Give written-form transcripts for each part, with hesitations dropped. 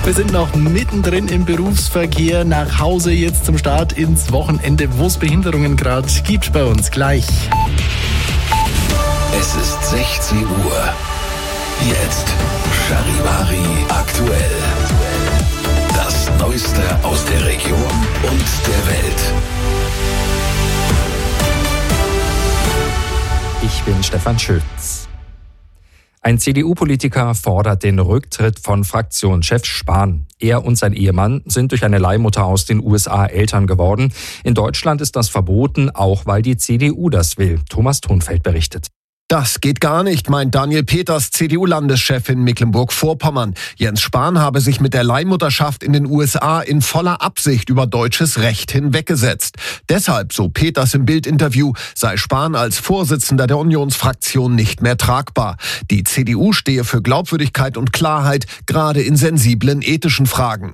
Wir sind noch mittendrin im Berufsverkehr. Nach Hause jetzt zum Start ins Wochenende, wo es Behinderungen gerade gibt bei uns. Gleich. Es ist 16 Uhr. Jetzt Charivari aktuell. Das Neueste aus der Region und der Welt. Ich bin Stefan Schütz. Ein CDU-Politiker fordert den Rücktritt von Fraktionschef Spahn. Er und sein Ehemann sind durch eine Leihmutter aus den USA Eltern geworden. In Deutschland ist das verboten, auch weil die CDU das will. Thomas Thunfeld berichtet. Das geht gar nicht, meint Daniel Peters, CDU-Landeschef in Mecklenburg-Vorpommern. Jens Spahn habe sich mit der Leihmutterschaft in den USA in voller Absicht über deutsches Recht hinweggesetzt. Deshalb, so Peters im Bild-Interview, sei Spahn als Vorsitzender der Unionsfraktion nicht mehr tragbar. Die CDU stehe für Glaubwürdigkeit und Klarheit, gerade in sensiblen ethischen Fragen.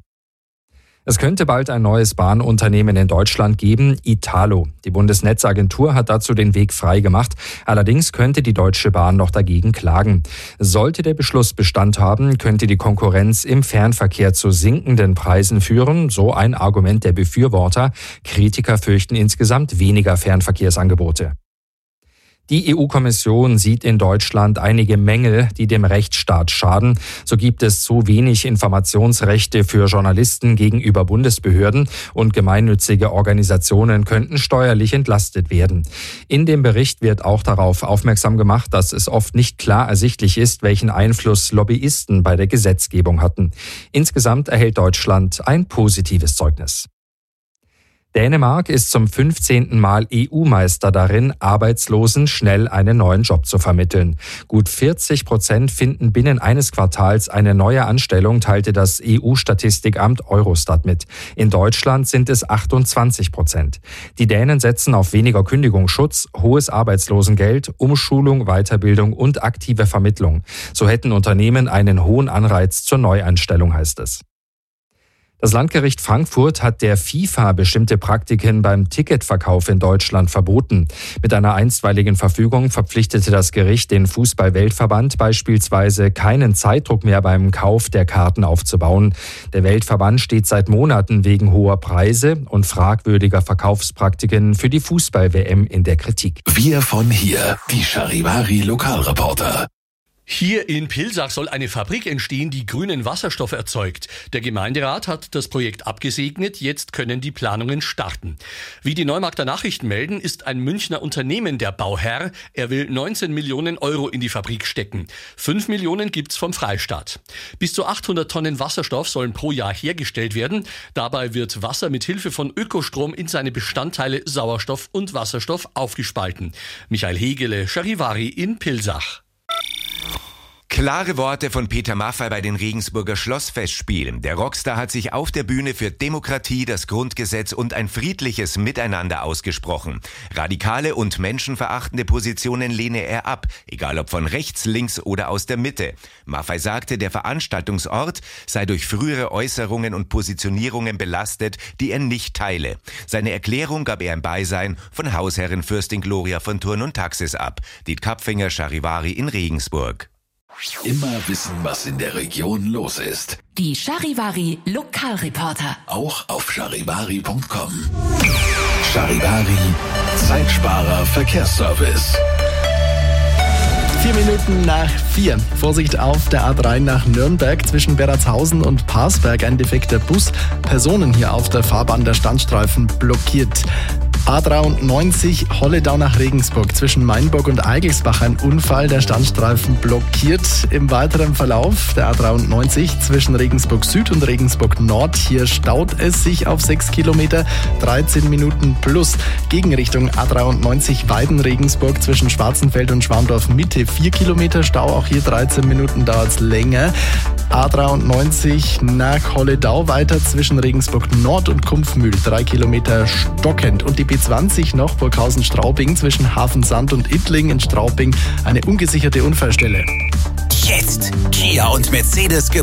Es könnte bald ein neues Bahnunternehmen in Deutschland geben, Italo. Die Bundesnetzagentur hat dazu den Weg frei gemacht. Allerdings könnte die Deutsche Bahn noch dagegen klagen. Sollte der Beschluss Bestand haben, könnte die Konkurrenz im Fernverkehr zu sinkenden Preisen führen, so ein Argument der Befürworter. Kritiker fürchten insgesamt weniger Fernverkehrsangebote. Die EU-Kommission sieht in Deutschland einige Mängel, die dem Rechtsstaat schaden. So gibt es zu wenig Informationsrechte für Journalisten gegenüber Bundesbehörden und gemeinnützige Organisationen könnten steuerlich entlastet werden. In dem Bericht wird auch darauf aufmerksam gemacht, dass es oft nicht klar ersichtlich ist, welchen Einfluss Lobbyisten bei der Gesetzgebung hatten. Insgesamt erhält Deutschland ein positives Zeugnis. Dänemark ist zum 15. Mal EU-Meister darin, Arbeitslosen schnell einen neuen Job zu vermitteln. Gut 40% finden binnen eines Quartals eine neue Anstellung, teilte das EU-Statistikamt Eurostat mit. In Deutschland sind es 28%. Die Dänen setzen auf weniger Kündigungsschutz, hohes Arbeitslosengeld, Umschulung, Weiterbildung und aktive Vermittlung. So hätten Unternehmen einen hohen Anreiz zur Neueinstellung, heißt es. Das Landgericht Frankfurt hat der FIFA bestimmte Praktiken beim Ticketverkauf in Deutschland verboten. Mit einer einstweiligen Verfügung verpflichtete das Gericht den Fußball-Weltverband beispielsweise keinen Zeitdruck mehr beim Kauf der Karten aufzubauen. Der Weltverband steht seit Monaten wegen hoher Preise und fragwürdiger Verkaufspraktiken für die Fußball-WM in der Kritik. Wir von hier, die Charivari Lokalreporter. Hier in Pilsach soll eine Fabrik entstehen, die grünen Wasserstoff erzeugt. Der Gemeinderat hat das Projekt abgesegnet, jetzt können die Planungen starten. Wie die Neumarkter Nachrichten melden, ist ein Münchner Unternehmen der Bauherr. Er will 19 Millionen Euro in die Fabrik stecken. 5 Millionen gibt's vom Freistaat. Bis zu 800 Tonnen Wasserstoff sollen pro Jahr hergestellt werden. Dabei wird Wasser mit Hilfe von Ökostrom in seine Bestandteile Sauerstoff und Wasserstoff aufgespalten. Michael Hegele, Charivari in Pilsach. Klare Worte von Peter Maffay bei den Regensburger Schlossfestspielen. Der Rockstar hat sich auf der Bühne für Demokratie, das Grundgesetz und ein friedliches Miteinander ausgesprochen. Radikale und menschenverachtende Positionen lehne er ab, egal ob von rechts, links oder aus der Mitte. Maffay sagte, der Veranstaltungsort sei durch frühere Äußerungen und Positionierungen belastet, die er nicht teile. Seine Erklärung gab er im Beisein von Hausherrin Fürstin Gloria von Thurn und Taxis ab. Diet Kapfinger, Charivari in Regensburg. Immer wissen, was in der Region los ist. Die Charivari Lokalreporter. Auch auf charivari.com. Charivari, Zeitsparer Verkehrsservice. 4 Minuten nach 4. Vorsicht auf der A3 nach Nürnberg zwischen Beratshausen und Parsberg. Ein defekter Bus. Personen hier auf der Fahrbahn, der Standstreifen blockiert. A93 Holledau nach Regensburg zwischen Mainburg und Eigelsbach ein Unfall, der Standstreifen blockiert. Im weiteren Verlauf der A93 zwischen Regensburg Süd und Regensburg Nord, hier staut es sich auf 6 Kilometer, 13 Minuten plus. Gegenrichtung A93 Weiden-Regensburg zwischen Schwarzenfeld und Schwandorf Mitte 4 Kilometer Stau, auch hier 13 Minuten dauert es länger. A93 nach Holledau weiter zwischen Regensburg Nord und Kumpfmühl 3 Kilometer stockend. Und die B20 noch Burghausen-Straubing zwischen Hafensand und Ittling in Straubing eine ungesicherte Unfallstelle. Jetzt Kia und Mercedes